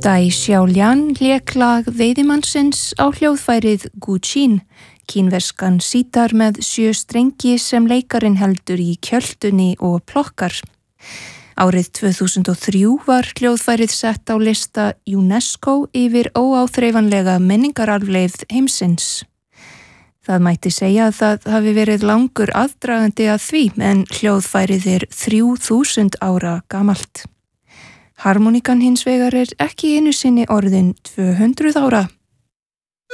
Dai Xiaolian lék lag veiðimannsins á hljóðfærið Guqin, kínverskan sítar með 7 strengi sem leikarin heldur í kjöltunni og plokkar. Árið 2003 var hljóðfærið sett á lista UNESCO yfir óáþreifanlega menningararfleifð heimsins. Það mætti segja að það hafi verið langur aðdragandi að því, en hljóðfærið er 3000 ára gamalt. Harmoníkan hins vegar er ekki einu sinni orðin 200 ára.